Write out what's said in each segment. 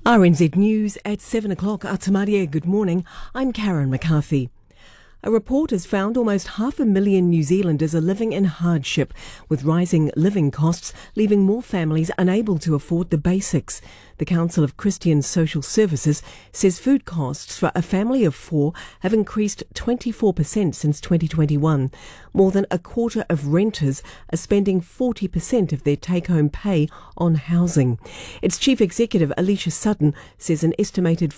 RNZ News at 7 o'clock. Atamaria, good morning. I'm Karen McCarthy. A report has found almost 500,000 New Zealanders are living in hardship, with rising living costs leaving more families unable to afford the basics. The Council of Christian Social Services says food costs for a family of four have increased 24% since 2021. More than a quarter of renters are spending 40% of their take-home pay on housing. Its Chief Executive, Alicia Sutton, says an estimated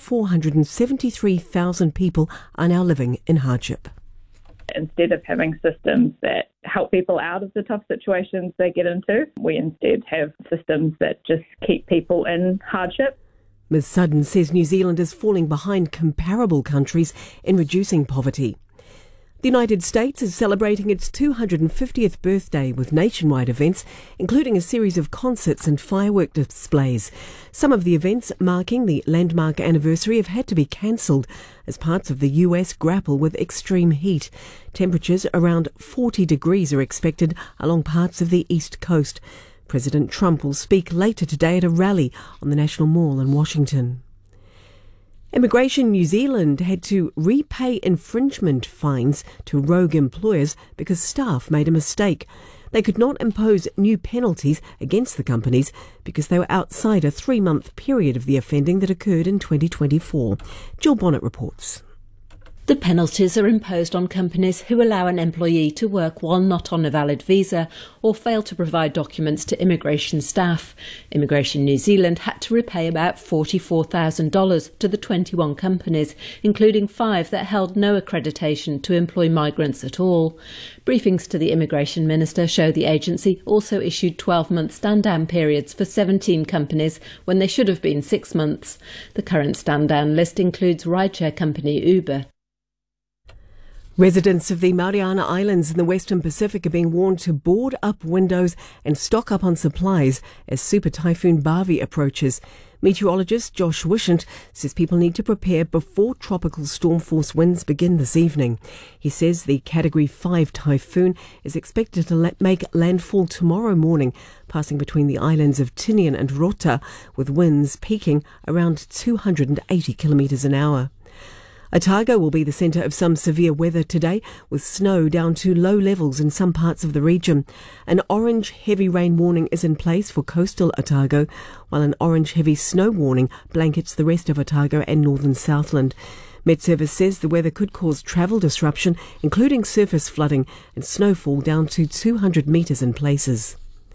473,000 people are now living in hardship. Instead of having systems that help people out of the tough situations they get into, we instead have systems that just keep people in hardship. Ms Sutton says New Zealand is falling behind comparable countries in reducing poverty. The United States is celebrating its 250th birthday with nationwide events, including a series of concerts and firework displays. Some of the events marking the landmark anniversary have had to be cancelled as parts of the US grapple with extreme heat. Temperatures around 40 degrees are expected along parts of the East Coast. President Trump will speak later today at a rally on the National Mall in Washington. Immigration New Zealand had to repay infringement fines to rogue employers because staff made a mistake. They could not impose new penalties against the companies because they were outside a 3-month period of the offending that occurred in 2024. Jill Bonnet reports. The penalties are imposed on companies who allow an employee to work while not on a valid visa or fail to provide documents to immigration staff. Immigration New Zealand had to repay about $44,000 to the 21 companies, including 5 that held no accreditation to employ migrants at all. Briefings to the Immigration Minister show the agency also issued 12-month stand-down periods for 17 companies when they should have been 6 months. The current stand-down list includes rideshare company Uber. Residents of the Mariana Islands in the Western Pacific are being warned to board up windows and stock up on supplies as Super Typhoon Bavi approaches. Meteorologist Josh Wishant says people need to prepare before tropical storm force winds begin this evening. He says the Category 5 typhoon is expected to make landfall tomorrow morning, passing between the islands of Tinian and Rota, with winds peaking around 280 kilometres an hour. Otago will be the centre of some severe weather today, with snow down to low levels in some parts of the region. An orange heavy rain warning is in place for coastal Otago, while an orange heavy snow warning blankets the rest of Otago and northern Southland. Met Service says the weather could cause travel disruption, including surface flooding and snowfall down to 200 metres in places.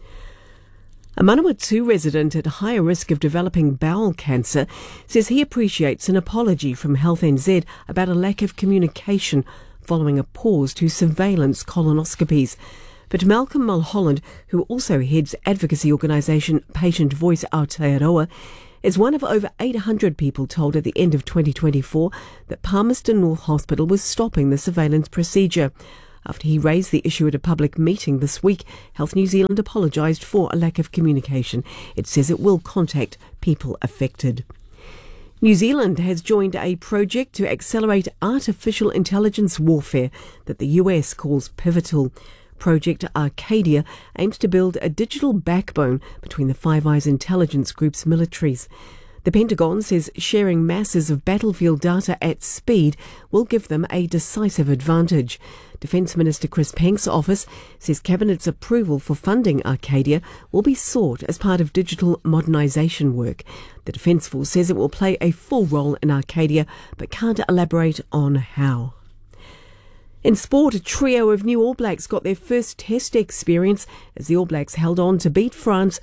A Manawatu resident at higher risk of developing bowel cancer says he appreciates an apology from Health NZ about a lack of communication following a pause to surveillance colonoscopies. But Malcolm Mulholland, who also heads advocacy organisation Patient Voice Aotearoa, is one of over 800 people told at the end of 2024 that Palmerston North Hospital was stopping the surveillance procedure. After he raised the issue at a public meeting this week, Health New Zealand apologised for a lack of communication. It says it will contact people affected. New Zealand has joined a project to accelerate artificial intelligence warfare that the US calls pivotal. Project Arcadia aims to build a digital backbone between the Five Eyes intelligence group's militaries. The Pentagon says sharing masses of battlefield data at speed will give them a decisive advantage. Defence Minister Chris Penk's office says Cabinet's approval for funding Arcadia will be sought as part of digital modernisation work. The Defence Force says it will play a full role in Arcadia but can't elaborate on how. In sport, a trio of new All Blacks got their first test experience as the All Blacks held on to beat France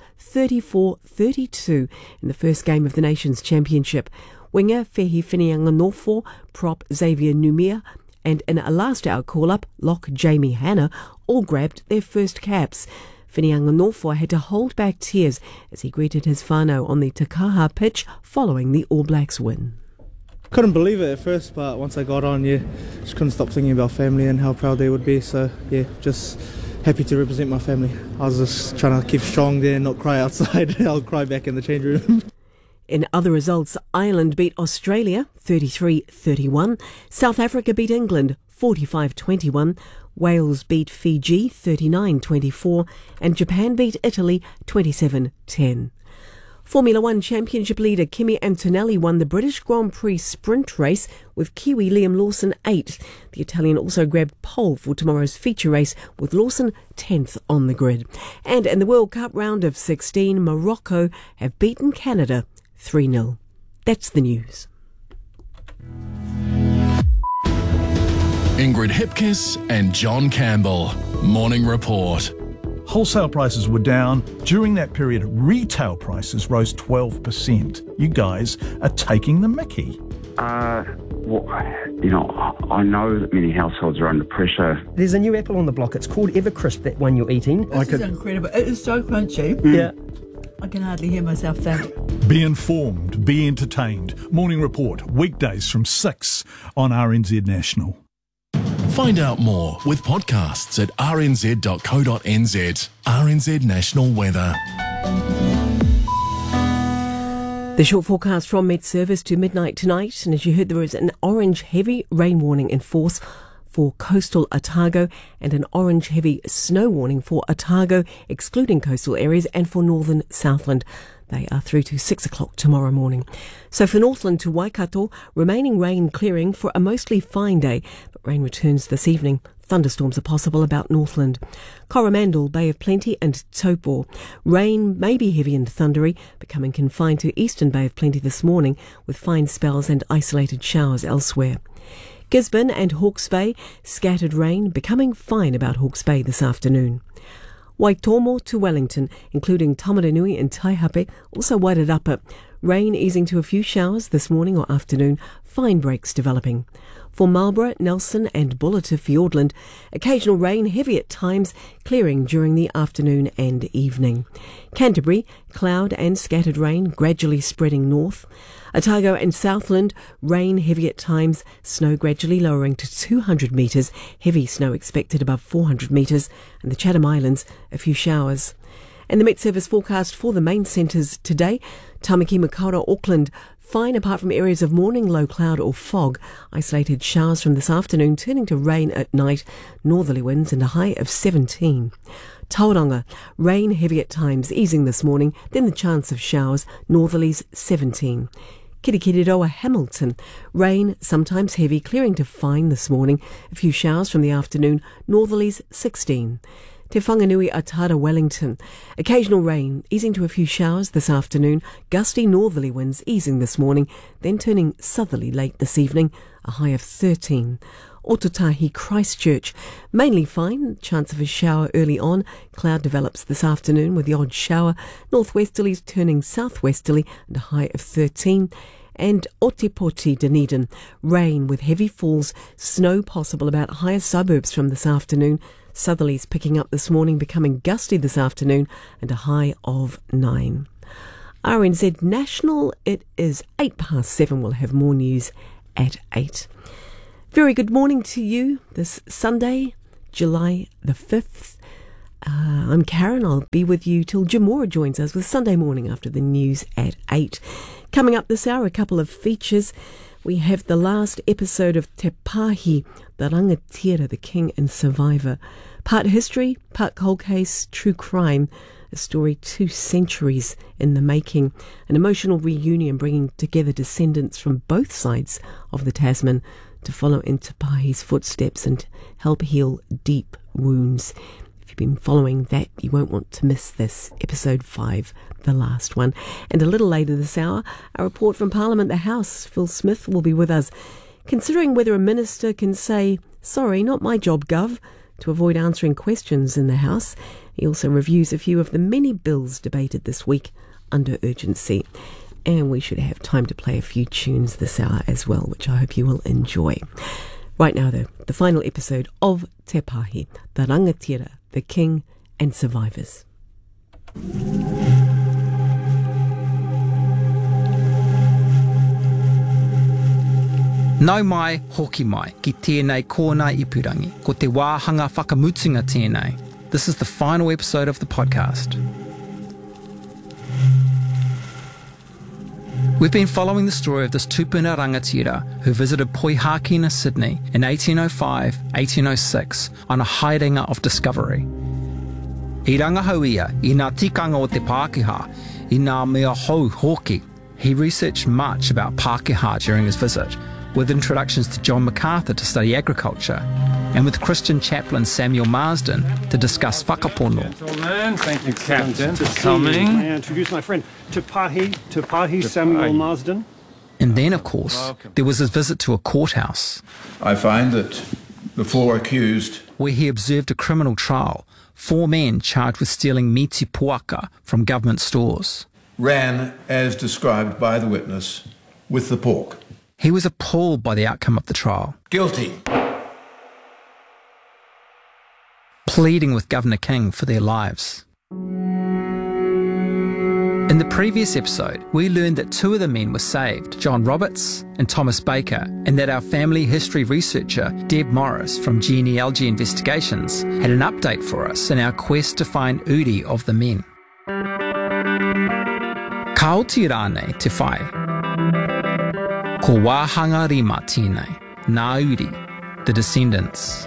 34-32 in the first game of the Nations Championship. Winger Fehi Finianganofo, prop Xavier Numia, and in a last-hour call-up, lock Jamie Hanna all grabbed their first caps. Finianganofo had to hold back tears as he greeted his whānau on the Takaha pitch following the All Blacks win. Couldn't believe it at first, but once I got on, just couldn't stop thinking about family and how proud they would be. So, just happy to represent my family. I was just trying to keep strong there and not cry outside. I'll cry back in the change room. In other results, Ireland beat Australia 33-31, South Africa beat England 45-21, Wales beat Fiji 39-24, and Japan beat Italy 27-10. Formula One Championship leader Kimi Antonelli won the British Grand Prix sprint race with Kiwi Liam Lawson 8th. The Italian also grabbed pole for tomorrow's feature race with Lawson 10th on the grid. And in the World Cup round of 16, Morocco have beaten Canada 3-0. That's the news. Ingrid Hipkiss and John Campbell. Morning Report. Wholesale prices were down. During that period, retail prices rose 12%. You guys are taking the mickey. Well, I know that many households are under pressure. There's a new apple on the block. It's called Evercrisp, that one you're eating. This is incredible. It is so crunchy. Yeah. I can hardly hear myself think. Be informed, be entertained. Morning Report, weekdays from 6 on RNZ National. Find out more with podcasts at rnz.co.nz. RNZ National Weather. The short forecast from Met Service to midnight tonight, and as you heard, there is an orange heavy rain warning in force for coastal Otago and an orange heavy snow warning for Otago, excluding coastal areas, and for northern Southland. They are through to 6 o'clock tomorrow morning. So for Northland to Waikato, remaining rain clearing for a mostly fine day, but rain returns this evening. Thunderstorms are possible about Northland. Coromandel, Bay of Plenty and Taupo. Rain may be heavy and thundery, becoming confined to eastern Bay of Plenty this morning, with fine spells and isolated showers elsewhere. Gisborne and Hawke's Bay, scattered rain, becoming fine about Hawke's Bay this afternoon. Waitomo to Wellington, including Tamaranui and Taihape, also Wairarapa. Rain easing to a few showers this morning or afternoon, fine breaks developing. For Marlborough, Nelson and Buller to Fiordland, occasional rain, heavy at times, clearing during the afternoon and evening. Canterbury, cloud and scattered rain, gradually spreading north. Otago and Southland, rain heavy at times, snow gradually lowering to 200 metres, heavy snow expected above 400 metres, and the Chatham Islands, a few showers. And the Met Service forecast for the main centres today, Tamaki Makaurau, Auckland, fine apart from areas of morning low cloud or fog, isolated showers from this afternoon turning to rain at night, northerly winds and a high of 17. Tauranga, rain heavy at times, easing this morning, then the chance of showers, northerlies 17. Kirikiriroa, Hamilton, rain sometimes heavy, clearing to fine this morning, a few showers from the afternoon, northerlies 16. Te Whanganui, Atara, Wellington, occasional rain, easing to a few showers this afternoon, gusty northerly winds easing this morning, then turning southerly late this evening, a high of 13. Ototahi, Christchurch, mainly fine, chance of a shower early on, cloud develops this afternoon with the odd shower, northwesterlies turning southwesterly and a high of 13. And Otepoti, Dunedin, rain with heavy falls, snow possible about higher suburbs from this afternoon, southerlies picking up this morning, becoming gusty this afternoon and a high of 9. RNZ National, it is 7:08. We'll have more news at 8. Very good morning to you this Sunday, July the 5th. I'm Karen. I'll be with you till Jim Moore joins us with Sunday Morning after the news at 8. Coming up this hour, a couple of features. We have the last episode of Te Pāhi, the Rangatira, the King and Survivor. Part history, part cold case, true crime. A story 2 centuries in the making. An emotional reunion bringing together descendants from both sides of the Tasman to follow in Te Pāhi's footsteps and help heal deep wounds. If you've been following that, you won't want to miss this, episode 5, the last one. And a little later this hour, a report from Parliament, the House. Phil Smith will be with us, considering whether a minister can say, "Sorry, not my job, Gov," to avoid answering questions in the House. He also reviews a few of the many bills debated this week under urgency. And we should have time to play a few tunes this hour as well, which I hope you will enjoy. Right now, though, the final episode of Te Pāhi, the Rangatira, the King and Survivors. Nau mai, hoki mai, ki tēnei kōnei ipurangi, ko te wāhanga whakamutunga tēnei. This is the final episode of the podcast. We've been following the story of this tupuna rangatira who visited Poihākina, Sydney in 1805-1806 on a haerenga of discovery. I rangahau ia, I ngā tikanga o te Pākehā, i ngā mea hou hoki. He researched much about Pākehā during his visit, with introductions to John MacArthur to study agriculture, and with Christian chaplain Samuel Marsden to discuss whakapono. Gentlemen, thank you, Captain, for coming. May I introduce my friend, Te Pahi Samuel Marsden. And then, of course, there was his visit to a courthouse. I find that the 4 accused, where he observed a criminal trial, 4 men charged with stealing miti puaka from government stores, ran as described by the witness with the pork. He was appalled by the outcome of the trial. Guilty. Pleading with Governor King for their lives. In the previous episode, we learned that 2 of the men were saved, John Roberts and Thomas Baker, and that our family history researcher, Deb Morris from Genealogy Investigations, had an update for us in our quest to find uri of the men. Ka oti rānei te whai. Ko wāhanga rima tēnei, nā uri, the descendants.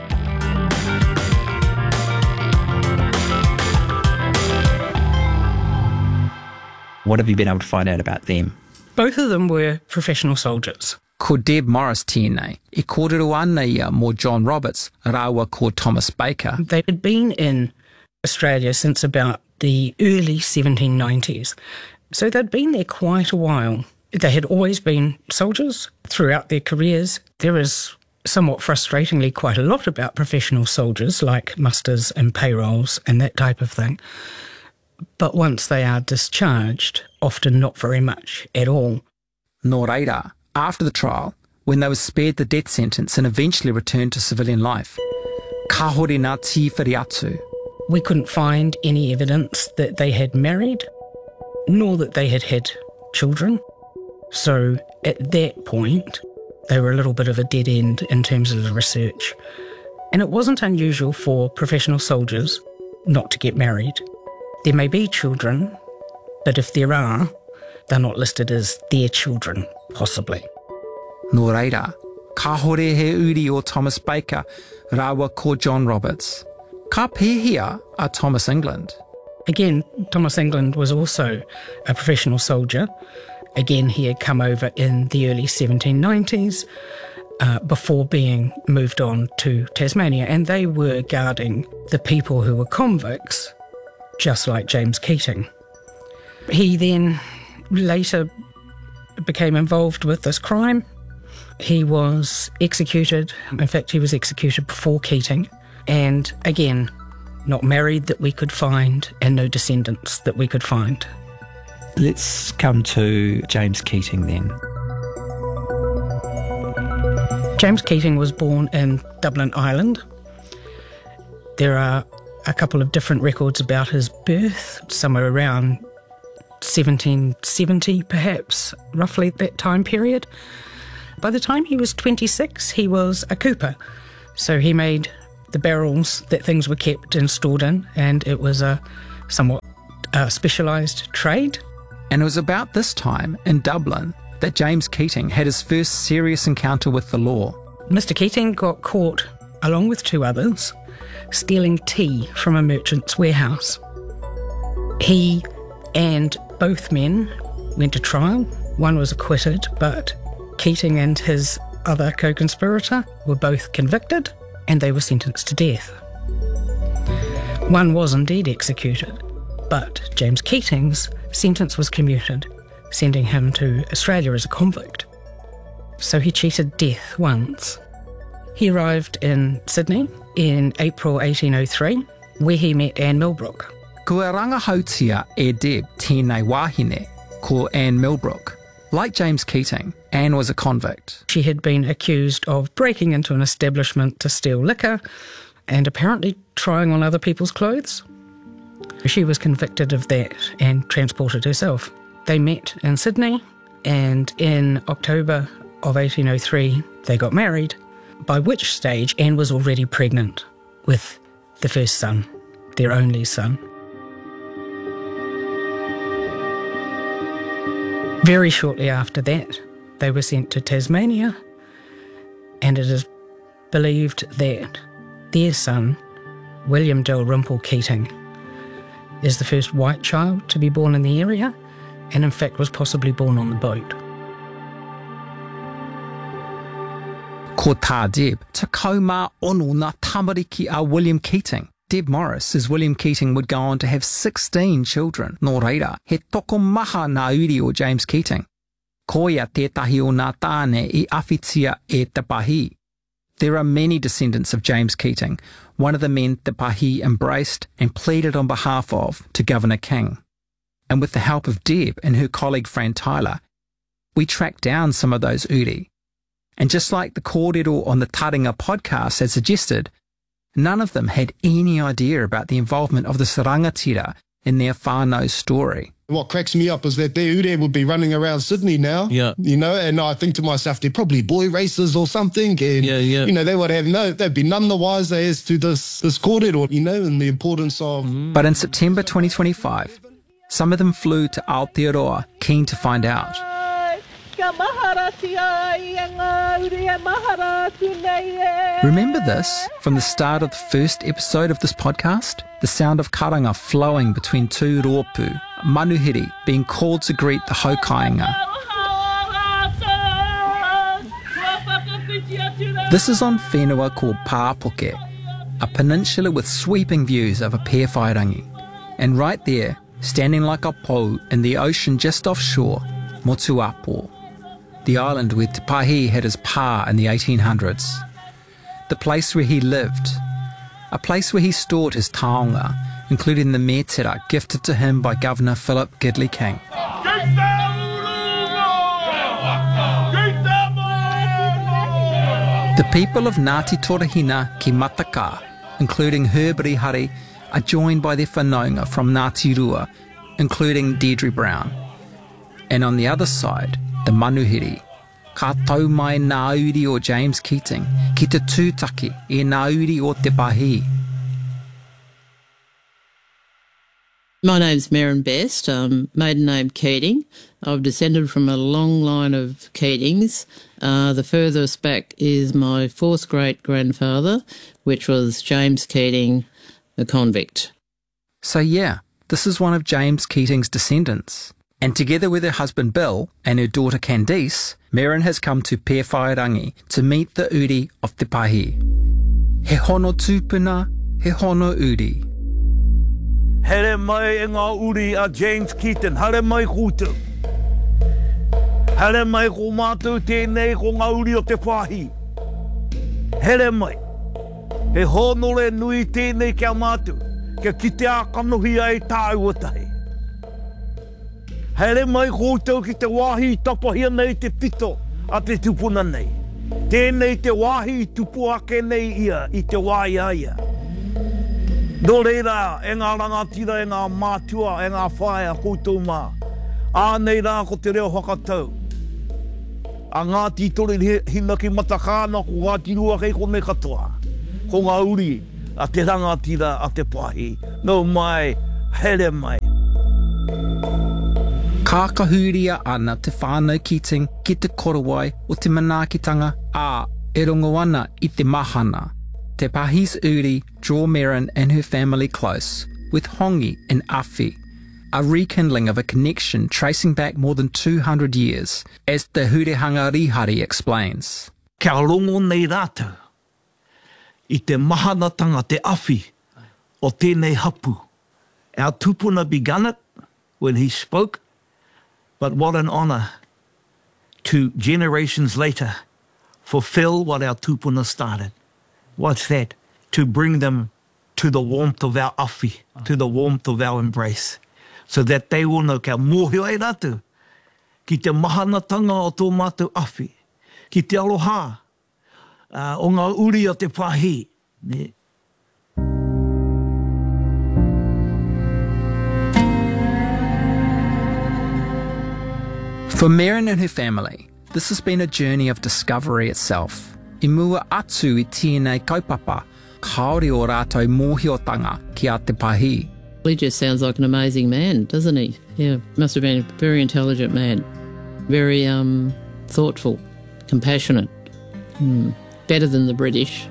What have you been able to find out about them? Both of them were professional soldiers. Ko Deb Morris tēnei, I kōrero ana ia mō John Roberts, rāua ko Thomas Baker. They had been in Australia since about the early 1790s, so they'd been there quite a while. They had always been soldiers throughout their careers. There is somewhat frustratingly quite a lot about professional soldiers, like musters and payrolls and that type of thing. But once they are discharged, often not very much at all. Nō reira, after the trial, when they were spared the death sentence and eventually returned to civilian life, ka hore ngā tīwhiri atu. We couldn't find any evidence that they had married, nor that they had had children. So at that point, they were a little bit of a dead end in terms of the research. And it wasn't unusual for professional soldiers not to get married. There may be children, but if there are, they're not listed as their children, possibly. Nō reira, ka hore he uri o Thomas Baker, rāua ko John Roberts. Ka pēhia a Thomas England. Again, Thomas England was also a professional soldier. Again, he had come over in the early 1790s before being moved on to Tasmania, and they were guarding the people who were convicts, just like James Keating. He then later became involved with this crime. He was executed. In fact, he was executed before Keating. And again, not married that we could find, and no descendants that we could find. Let's come to James Keating then. James Keating was born in Dublin, Ireland. There are a couple of different records about his birth, somewhere around 1770 perhaps, roughly that time period. By the time he was 26, he was a cooper. So he made the barrels that things were kept and stored in, and it was a somewhat specialised trade. And it was about this time in Dublin that James Keating had his first serious encounter with the law. Mr. Keating got caught, along with 2 others, stealing tea from a merchant's warehouse. He and both men went to trial. One was acquitted, but Keating and his other co-conspirator were both convicted, and they were sentenced to death. One was indeed executed, but James Keating's sentence was commuted, sending him to Australia as a convict. So he cheated death once. He arrived in Sydney in April 1803, where he met Anne Millbrook. Kua rangahautia e Deb tēnei wāhine ko Anne Millbrook. Like James Keating, Anne was a convict. She had been accused of breaking into an establishment to steal liquor and apparently trying on other people's clothes. She was convicted of that and transported herself. They met in Sydney, and in October of 1803 they got married, by which stage Anne was already pregnant with the first son, their only son. Very shortly after that, they were sent to Tasmania, and it is believed that their son, William Dalrymple Keating, is the first white child to be born in the area, and in fact was possibly born on the boat. Ko tā Deb, te kaumā ono ngā tamariki a William Keating. Deb Morris says William Keating would go on to have 16 children. Nō reira, he toko maha ngā uri o James Keating. Ko ia tētahi o ngā tāne I awhitia e te pahi. There are many descendants of James Keating, one of the men Te Pahi embraced and pleaded on behalf of to Governor King. And with the help of Deb and her colleague Fran Tyler, we tracked down some of those uri. And just like the kōrero on the Taringa podcast had suggested, none of them had any idea about the involvement of the rangatira in their whānau's story. What cracks me up is that their ure would be running around Sydney now, you know, and I think to myself, they're probably boy racers or something, and, you know, they would have they'd be none the wiser as to this kōrero, you know, and the importance of... But in September 2025, some of them flew to Aotearoa, keen to find out. Remember this from the start of the first episode of this podcast? The sound of karanga flowing between two rōpū, manuhiri being called to greet the haukainga. This is on whenua called Pāpoke, a peninsula with sweeping views over Pewhairangi. And right there, standing like a pou in the ocean just offshore, Motuapo, the island where Te Pahi had his pā in the 1800s. The place where he lived, a place where he stored his taonga, including the metera gifted to him by Governor Philip Gidley King. The people of Ngāti Torahina ki Mataka, including Herb Rihari, are joined by their whanaunga from Ngāti Rua, including Deirdre Brown. And on the other side, the manuhiri, ka tau mai ngā uri o James Keating, ki te tūtaki e ngā uri o Te Pahi. My name's Merrin Best, maiden name Keating. I've descended from a long line of Keatings. The furthest back is my fourth great-grandfather, which was James Keating, a convict. So yeah, this is one of James Keating's descendants. And together with her husband Bill and her daughter Candice, Merrin has come to Pewhairangi to meet the uri of Te Pahi. He hono tūpuna, he hono uri. Here mai e ngā uri a James Keating, here mai kūtu. Here mai ko mātou tēnei ko ngā uri o Te Pahi. Here mai, he honore nui tēnei kia mātou, kia kite a kanohi ai tāu o tahi. Here mai kōtou ki te wāhi tapahia nei te pito a te tupuna nei. Tēnei te wāhi tupu ake nei ia I te wāia ia. Nō reira, e ngā rangatira, e ngā mātua, e ngā whaia koutou mā. Ānei rā ko te reo whakatau. A Ngāti Torahina ki Matakāna ko Ngāti Rua kei konei katoa. Ko ngā uri a te rangatira a te Pahi. Nō mai, here mai. Ka kahuria ana te whānau Keating ki te korowai o te manaakitanga ā e rongo ana I te mahana. Te Pahi's uri draw Merrin and her family close, with hongi and awhi, a rekindling of a connection tracing back more than 200 years, as the Hurehanga Rihari explains. Kia rongo nei rātou, I te mahanatanga te awhi o tēnei hapu. Our tupuna began it when he spoke, but what an honour to generations later fulfill what our tupuna started. What's that? To bring them to the warmth of our awhi, to the warmth of our embrace, so that they will know kia mōhio e rātou, ki te mahanatanga o tō mātou awhi, ki te aloha, o ngā uri o te Pahi. Ne? For Merrin and her family, this has been a journey of discovery itself. I mua atu I tēnei kaupapa, kaore o rātou mōhiotanga ki a Te Pahi. He just sounds like an amazing man, doesn't he? Yeah, must have been a very intelligent man. Very thoughtful, compassionate, better than the British.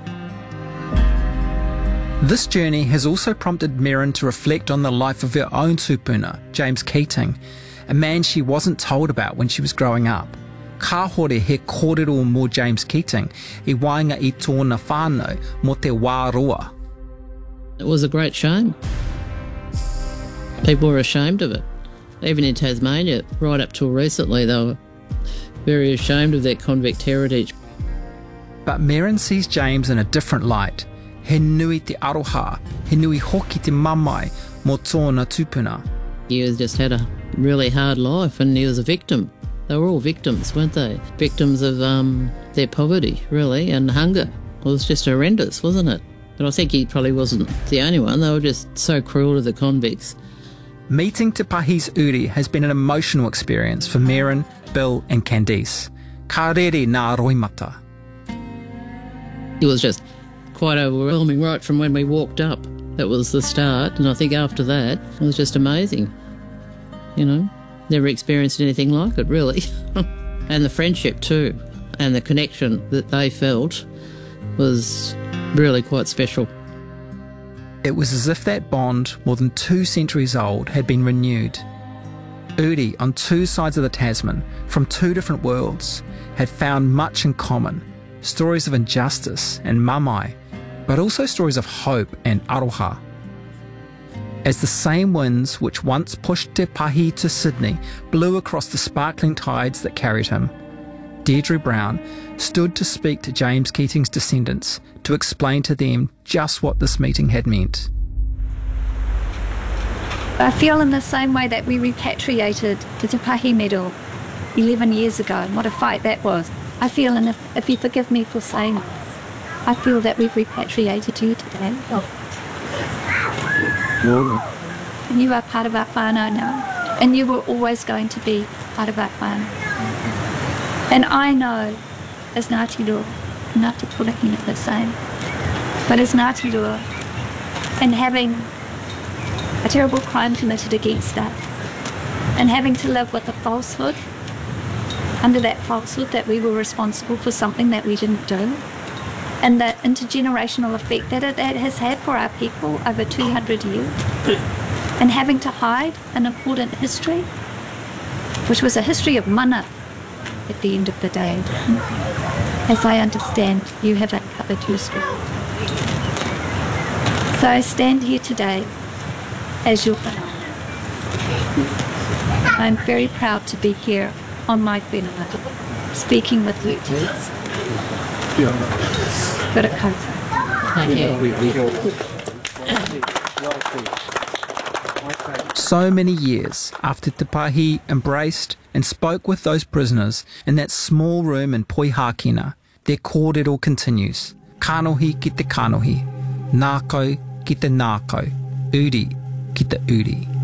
This journey has also prompted Merrin to reflect on the life of her own tupuna, James Keating, a man she wasn't told about when she was growing up. Ka hore he kōrero mō James Keating, I wainga I tōna whānau mō te wā roa. It was a great shame. People were ashamed of it. Even in Tasmania, right up till recently, they were very ashamed of their convict heritage. But Merrin sees James in a different light. He nui te aroha, he nui hoki te mamai mō tōna tupuna. He just had a really hard life and he was a victim. They were all victims, weren't they? Victims of their poverty, really, and hunger. It was just horrendous, wasn't it? But I think he probably wasn't the only one. They were just so cruel to the convicts. Meeting Te Pahi's uri has been an emotional experience for Merrin, Bill and Candice. Ka rere nā roimata. It was just quite overwhelming right from when we walked up. That was the start, and I think after that, it was just amazing. You know, never experienced anything like it, really. And the friendship too, and the connection that they felt was really quite special. It was as if that bond, more than 2 centuries old, had been renewed. Uri, on 2 sides of the Tasman, from 2 different worlds, had found much in common. Stories of injustice and mamai, but also stories of hope and aroha. As the same winds which once pushed Te Pahi to Sydney blew across the sparkling tides that carried him, Deirdre Brown stood to speak to James Keating's descendants to explain to them just what this meeting had meant. I feel in the same way that we repatriated the Te Pahi medal 11 years ago, and what a fight that was. I feel, and if you forgive me for saying this, I feel that we've repatriated you today. And you are part of our whānau now, and you were always going to be part of our whānau. And I know, as Ngāti Roa, Ngāti Porokina the same, but as Ngāti Roa, and having a terrible crime committed against us, and having to live with a falsehood, under that falsehood that we were responsible for something that we didn't do, and the intergenerational effect that it has had for our people over 200 years, and having to hide an important history, which was a history of mana at the end of the day. As I understand, you have uncovered your story. So I stand here today as your whānau. I'm very proud to be here on my whenua, speaking with you today. Kura koutou. So many years after Te Pahi embraced and spoke with those prisoners in that small room in Poihākina, their kōrero continues. Kanohi ki te kanohi, nākau ki te nākau, uri ki te uri.